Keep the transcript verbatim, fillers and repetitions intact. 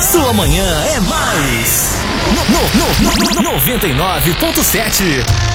Sua manhã é mais. No, no, no, no, noventa e nove ponto sete.